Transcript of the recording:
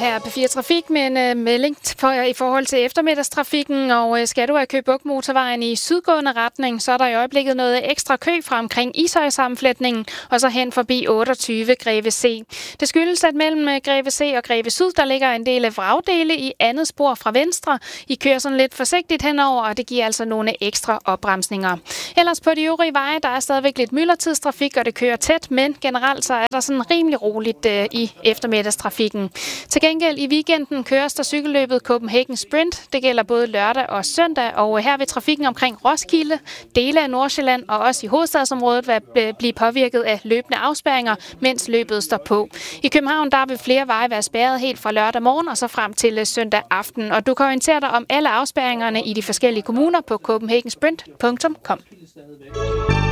her på P4 Trafik med en melding i forhold til eftermiddagstrafikken, og skal du af Køge Bugt Motorvejen i sydgående retning, så er der i øjeblikket noget ekstra kø fra omkring Ishøj-sammenfletningen, og så hen forbi 28 Greve C. Det skyldes, at mellem Greve C og Greve Syd, der ligger en del af vragdele i andet spor fra venstre. I kører sådan lidt forsigtigt henover, og det giver altså nogle ekstra opbremsninger. Ellers på de øvrige veje, der er stadigvæk lidt myldretidstrafik, og det kører tæt, men generelt så er der sådan rimelig roligt i eftermiddagstrafikken. Til gengæld i weekenden køres der cykelløbet Copenhagen Sprint. Det gælder både lørdag og søndag, og her vil trafikken omkring Roskilde, dele af Nordsjælland og også i hovedstadsområdet vil blive påvirket af løbende afspærringer, mens løbet står på. I København der vil flere veje være spærret helt fra lørdag morgen og så frem til søndag aften. Og du kan orientere dig om alle afspærringerne i de forskellige kommuner på copenhagensprint.com.